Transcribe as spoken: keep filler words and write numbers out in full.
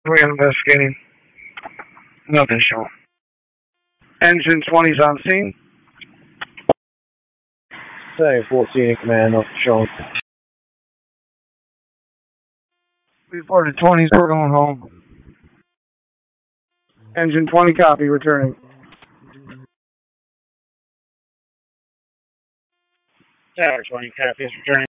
We're investigating. Nothing showing. Engine twenty's on scene. Say fourteen in command, nothing showing. Reported twenties, we're going home. Engine twenty, copy, returning. Tower twenty, copy, returning.